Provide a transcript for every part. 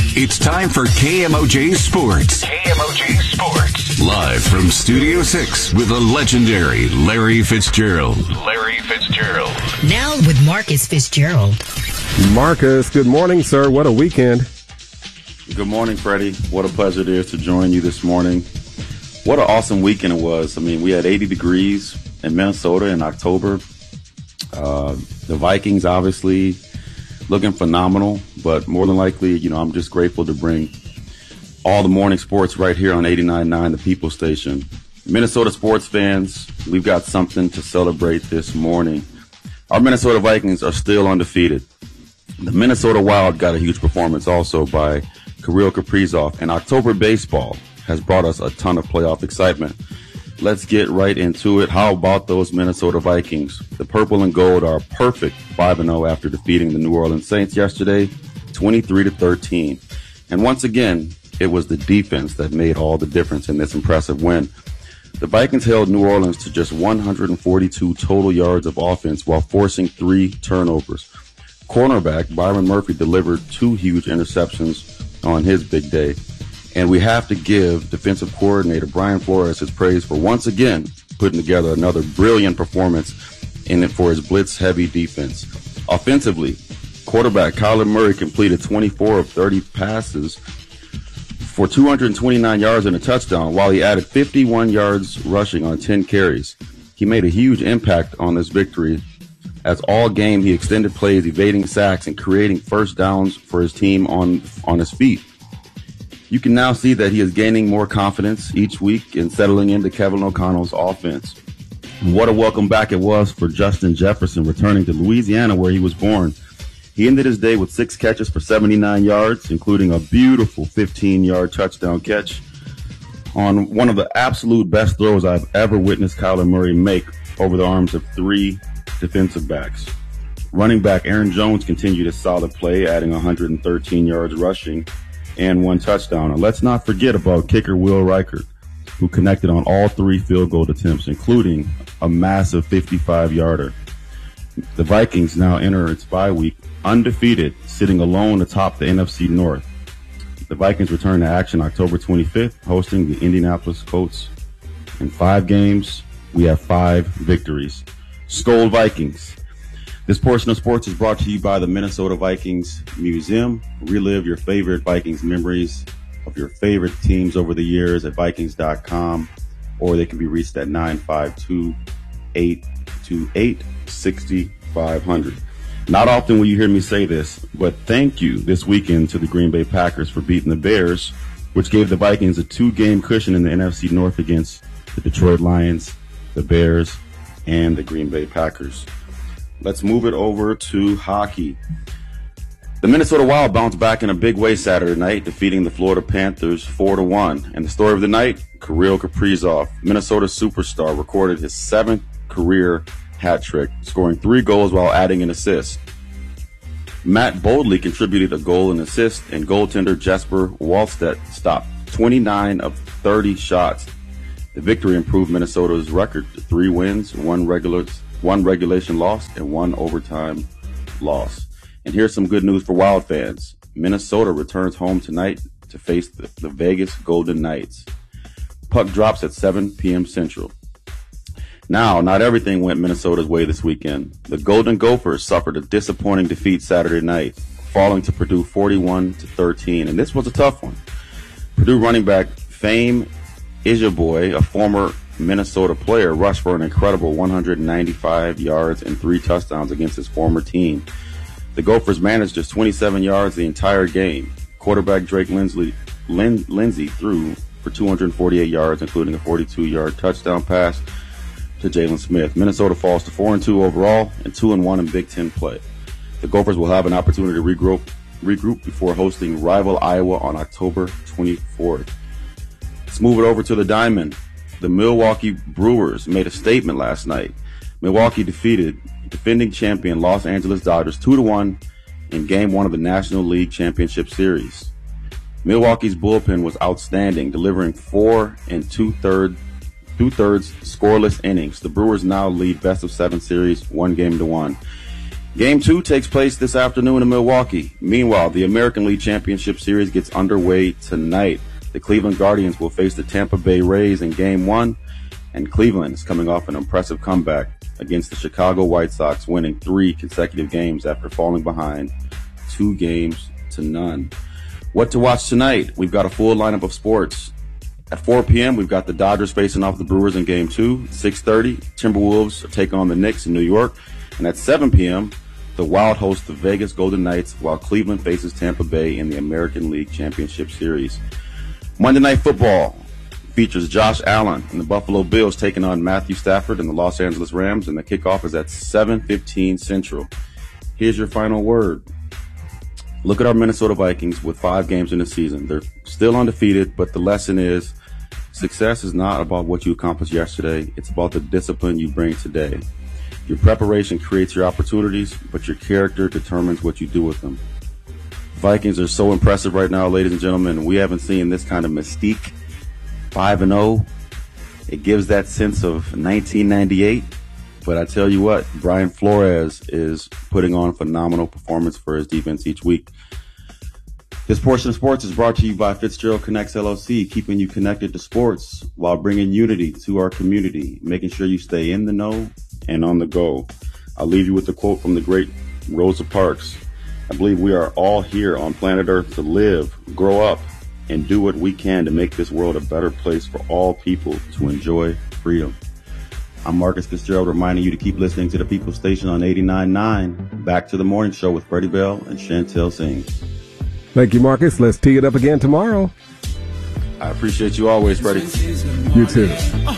It's time for KMOJ Sports. KMOJ Sports. Live from Studio 6 with the legendary Larry Fitzgerald. Now with Marcus Fitzgerald. Marcus, good morning, sir. What a weekend. Good morning, Freddie. What a pleasure it is to join you this morning. What an awesome weekend it was. I mean, we had 80 degrees in Minnesota in October. The Vikings, obviously, looking phenomenal, but more than likely, I'm just grateful to bring all the morning sports right here on 89.9, the People Station. Minnesota sports fans, we've got something to celebrate this morning. Our Minnesota Vikings are still undefeated. The Minnesota Wild got a huge performance also by Kirill Kaprizov, and October baseball has brought us a ton of playoff excitement. Let's get right into it. How about those Minnesota Vikings? The purple and gold are perfect 5-0 after defeating the New Orleans Saints yesterday, 23-13. And once again, it was the defense that made all the difference in this impressive win. The Vikings held New Orleans to just 142 total yards of offense while forcing 3 turnovers. Cornerback Byron Murphy delivered 2 huge interceptions on his big day. And we have to give defensive coordinator Brian Flores his praise for once again putting together another brilliant performance in it for his blitz-heavy defense. Offensively, quarterback Kyler Murray completed 24 of 30 passes for 229 yards and a touchdown, while he added 51 yards rushing on 10 carries. He made a huge impact on this victory, as all game he extended plays, evading sacks, and creating first downs for his team on his feet. You can now see that he is gaining more confidence each week and settling into Kevin O'Connell's offense. What a welcome back it was for Justin Jefferson, returning to Louisiana where he was born. He ended his day with 6 catches for 79 yards, including a beautiful 15-yard touchdown catch on one of the absolute best throws I've ever witnessed Kyler Murray make over the arms of 3 defensive backs. Running back Aaron Jones continued his solid play, adding 113 yards rushing and 1 touchdown. And let's not forget about kicker Will Reichert, who connected on all 3 field goal attempts, including a massive 55-yarder. The Vikings now enter its bye week undefeated, sitting alone atop the NFC North. The Vikings return to action October 25th, hosting the Indianapolis Colts. In 5 games, we have 5 victories. Skol Vikings. This portion of sports is brought to you by the Minnesota Vikings Museum. Relive your favorite Vikings memories of your favorite teams over the years at Vikings.com, or they can be reached at 952-828-6500. Not often will you hear me say this, but thank you this weekend to the Green Bay Packers for beating the Bears, which gave the Vikings a 2-game cushion in the NFC North against the Detroit Lions, the Bears, and the Green Bay Packers. Let's move it over to hockey. The Minnesota Wild bounced back in a big way Saturday night, defeating the Florida Panthers 4-1. And the story of the night, Kirill Kaprizov, Minnesota superstar, recorded his 7th career hat trick, scoring 3 goals while adding an assist. Matt Boldley contributed a goal and assist, and goaltender Jesper Wallstedt stopped 29 of 30 shots. The victory improved Minnesota's record to 3 wins, 1 regulation loss, and 1 overtime loss. And here's some good news for Wild fans. Minnesota returns home tonight to face the Vegas Golden Knights. Puck drops at 7 p.m. Central. Now, not everything went Minnesota's way this weekend. The Golden Gophers suffered a disappointing defeat Saturday night, falling to Purdue 41-13, and this was a tough one. Purdue running back Fame Ijaboy, a former Minnesota player, rushed for an incredible 195 yards and 3 touchdowns against his former team. The Gophers managed just 27 yards the entire game. Quarterback Drake Lindsey threw for 248 yards, including a 42-yard touchdown pass to Jalen Smith. Minnesota falls to 4-2 overall and 2-1 in Big Ten play. The Gophers will have an opportunity to regroup before hosting rival Iowa on October 24th. Let's move it over to the Diamond. The Milwaukee Brewers made a statement last night. Milwaukee defeated defending champion Los Angeles Dodgers 2-1 in Game 1 of the National League Championship Series. Milwaukee's bullpen was outstanding, delivering 4 2/3 scoreless innings. The Brewers now lead best-of-7 series 1-1. Game 2 takes place this afternoon in Milwaukee. Meanwhile, the American League Championship Series gets underway tonight. The Cleveland Guardians will face the Tampa Bay Rays in Game 1, and Cleveland is coming off an impressive comeback against the Chicago White Sox, winning 3 consecutive games after falling behind 2-0. What to watch tonight? We've got a full lineup of sports. At 4 p.m., we've got the Dodgers facing off the Brewers in Game 2. 6:30, Timberwolves take on the Knicks in New York. And at 7 p.m., the Wild host the Vegas Golden Knights, while Cleveland faces Tampa Bay in the American League Championship Series. Monday Night Football features Josh Allen and the Buffalo Bills taking on Matthew Stafford and the Los Angeles Rams, and the kickoff is at 7:15 Central. Here's your final word. Look at our Minnesota Vikings with 5 games in the season. They're still undefeated, but the lesson is success is not about what you accomplished yesterday. It's about the discipline you bring today. Your preparation creates your opportunities, but your character determines what you do with them. Vikings are so impressive right now, ladies and gentlemen. We haven't seen this kind of mystique. 5-0. It gives that sense of 1998. But I tell you what, Brian Flores is putting on a phenomenal performance for his defense each week. This portion of sports is brought to you by Fitzgerald Connects LLC, keeping you connected to sports while bringing unity to our community, making sure you stay in the know and on the go. I'll leave you with a quote from the great Rosa Parks. I believe we are all here on planet Earth to live, grow up, and do what we can to make this world a better place for all people to enjoy freedom. I'm Marcus Fitzgerald, reminding you to keep listening to the People Station on 89.9. Back to the morning show with Freddie Bell and Chantel Singh. Thank you, Marcus. Let's tee it up again tomorrow. I appreciate you always, Freddie. You too.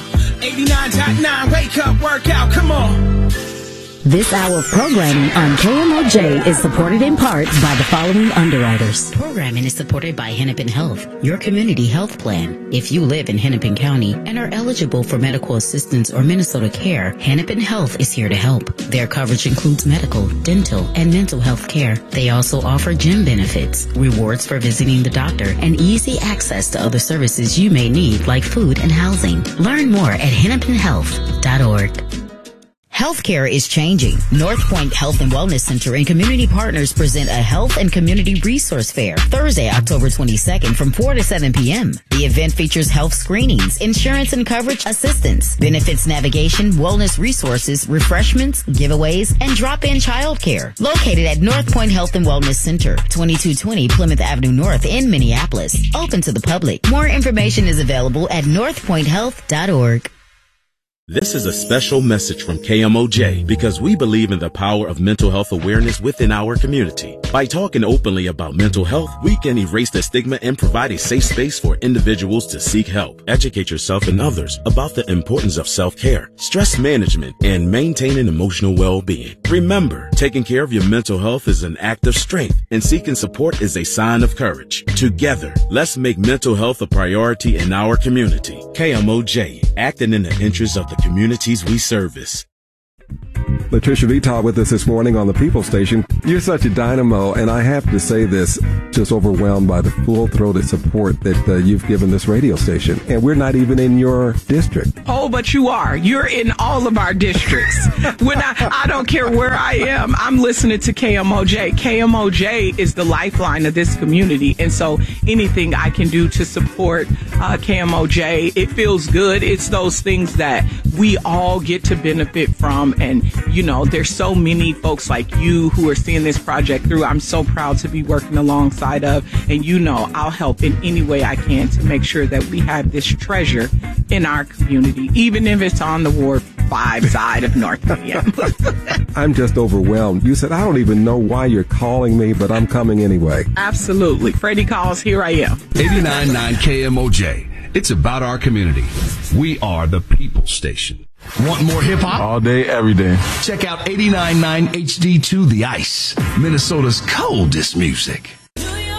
89.9, wake up, workout, come on. This hour of programming on KMOJ is supported in part by the following underwriters. Programming is supported by Hennepin Health, your community health plan. If you live in Hennepin County and are eligible for medical assistance or Minnesota Care, Hennepin Health is here to help. Their coverage includes medical, dental, and mental health care. They also offer gym benefits, rewards for visiting the doctor, and easy access to other services you may need like food and housing. Learn more at hennepinhealth.org. Healthcare is changing. North Point Health and Wellness Center and community partners present a health and community resource fair Thursday, October 22nd from 4 to 7 p.m. The event features health screenings, insurance and coverage assistance, benefits navigation, wellness resources, refreshments, giveaways, and drop-in childcare. Located at North Point Health and Wellness Center, 2220 Plymouth Avenue North in Minneapolis. Open to the public. More information is available at northpointhealth.org. This is a special message from KMOJ because we believe in the power of mental health awareness within our community. By talking openly about mental health, we can erase the stigma and provide a safe space for individuals to seek help. Educate yourself and others about the importance of self-care, stress management, and maintaining emotional well-being. Remember, taking care of your mental health is an act of strength, and seeking support is a sign of courage. Together, let's make mental health a priority in our community. KMOJ, acting in the interest of the communities we service. Latricia Vitaw with us this morning on the People Station. You're such a dynamo, and I have to say this, just overwhelmed by the full-throated support that you've given this radio station. And we're not even in your district. Oh, but you are. You're in all of our districts. When I don't care where I am, I'm listening to KMOJ. KMOJ is the lifeline of this community. And so anything I can do to support KMOJ, it feels good. It's those things that we all get to benefit from. And, you know, there's so many folks like you who are seeing this project through. I'm so proud to be working alongside of, and you know, I'll help in any way I can to make sure that we have this treasure in our community, even if it's on the Ward 5 side of North Minneapolis. I'm just overwhelmed. You said, I don't even know why you're calling me, but I'm coming anyway. Absolutely. Freddie calls, here I am. 89.9 KMOJ. It's about our community. We are the People Station. Want more hip-hop? All day, every day. Check out 89.9 HD2 The Ice, Minnesota's coldest music.